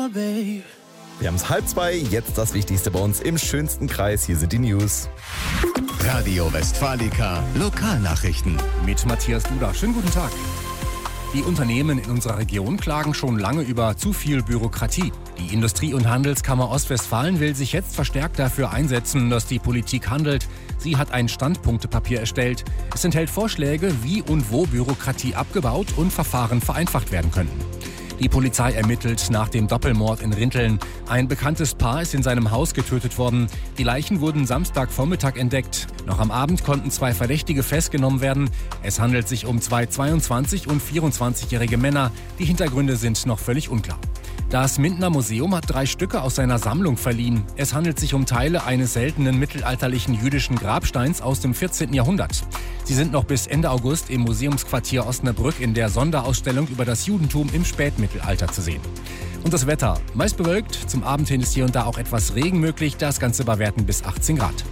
babe. Wir haben es 1:30, jetzt das Wichtigste bei uns im schönsten Kreis. Hier sind die News. Radio Westfalica Lokalnachrichten. Mit Matthias Duda. Schönen guten Tag. Die Unternehmen in unserer Region klagen schon lange über zu viel Bürokratie. Die Industrie- und Handelskammer Ostwestfalen will sich jetzt verstärkt dafür einsetzen, dass die Politik handelt. Sie hat ein Standpunktepapier erstellt. Es enthält Vorschläge, wie und wo Bürokratie abgebaut und Verfahren vereinfacht werden können. Die Polizei ermittelt nach dem Doppelmord in Rinteln. Ein bekanntes Paar ist in seinem Haus getötet worden. Die Leichen wurden Samstagvormittag entdeckt. Noch am Abend konnten 2 Verdächtige festgenommen werden. Es handelt sich um 2 22- und 24-jährige Männer. Die Hintergründe sind noch völlig unklar. Das Mindener Museum hat 3 Stücke aus seiner Sammlung verliehen. Es handelt sich um Teile eines seltenen mittelalterlichen jüdischen Grabsteins aus dem 14. Jahrhundert. Sie sind noch bis Ende August im Museumsquartier Osnabrück in der Sonderausstellung über das Judentum im Spätmittelalter zu sehen. Und das Wetter, meist bewölkt, zum Abend hin ist hier und da auch etwas Regen möglich, das Ganze bei Werten bis 18 Grad.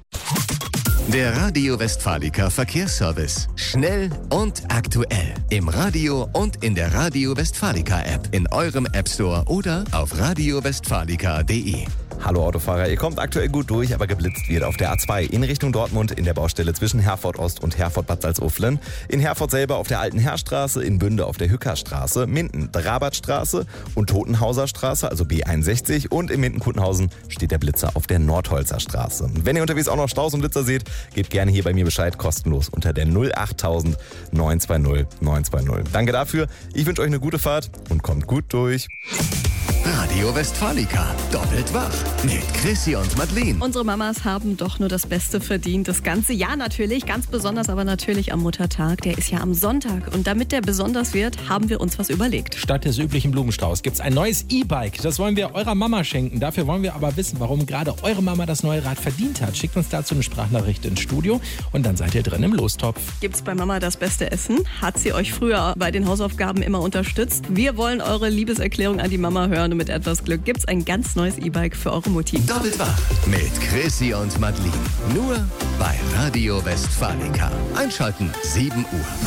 Der Radio Westfalica Verkehrsservice. Schnell und aktuell. Im Radio und in der Radio Westfalica App. In eurem App Store oder auf radiowestfalica.de. Hallo Autofahrer, ihr kommt aktuell gut durch, aber geblitzt wird auf der A2 in Richtung Dortmund in der Baustelle zwischen Herford Ost und Herford Bad Salzuflen. In Herford selber auf der Alten Heerstraße, in Bünde auf der Hückerstraße, Minden Drabertstraße und Totenhauser Straße, also B61, und in Minden-Kuttenhausen steht der Blitzer auf der Nordholzer Straße. Wenn ihr unterwegs auch noch Staus und Blitzer seht, gebt gerne hier bei mir Bescheid, kostenlos unter der 08000 920 920. Danke dafür, ich wünsche euch eine gute Fahrt und kommt gut durch. Radio Westfalica. Doppelt wach. Mit Chrissy und Madeleine. Unsere Mamas haben doch nur das Beste verdient. Das ganze Jahr natürlich, ganz besonders aber natürlich am Muttertag. Der ist ja am Sonntag. Und damit der besonders wird, haben wir uns was überlegt. Statt des üblichen Blumenstrauß gibt es ein neues E-Bike. Das wollen wir eurer Mama schenken. Dafür wollen wir aber wissen, warum gerade eure Mama das neue Rad verdient hat. Schickt uns dazu eine Sprachnachricht ins Studio und dann seid ihr drin im Lostopf. Gibt's bei Mama das beste Essen? Hat sie euch früher bei den Hausaufgaben immer unterstützt? Wir wollen eure Liebeserklärung an die Mama hören. Und mit etwas Glück gibt's ein ganz neues E-Bike für eure Mutti. Doppelt wach. Mit Chrissy und Madeleine. Nur bei Radio Westfalica. Einschalten, 7 Uhr.